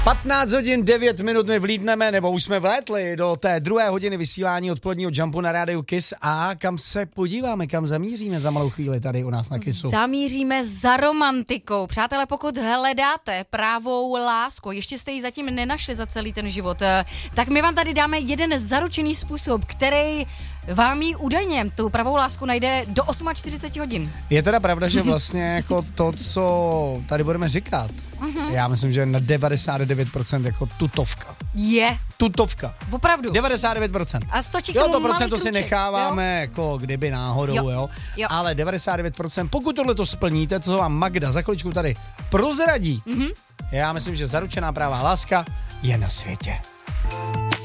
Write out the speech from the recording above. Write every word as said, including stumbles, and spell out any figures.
patnáct hodin devět minut my vlítneme, nebo už jsme vlétli do té druhé hodiny vysílání odpoledního Jumpu na rádiu Kiss. A kam se podíváme, kam zamíříme za malou chvíli tady u nás na Kissu? Zamíříme za romantikou. Přátelé, pokud hledáte právou lásku, ještě jste ji zatím nenašli za celý ten život, tak my vám tady dáme jeden zaručený způsob, který vám ji údajně tu pravou lásku najde do čtyřicet osm hodin. Je teda pravda, že vlastně jako to, co tady budeme říkat, uh-huh. já myslím, že na devadesát devět procent jako tutovka. Je. Tutovka. Opravdu. devadesát devět procent. A stočí k jo, tomu to malý procento si kruček, necháváme jo? jako kdyby náhodou, jo. Jo. jo. Ale devadesát devět procent, pokud tohle to splníte, co vám Magda za chviličku tady prozradí, uh-huh. já myslím, že zaručená pravá láska je na světě.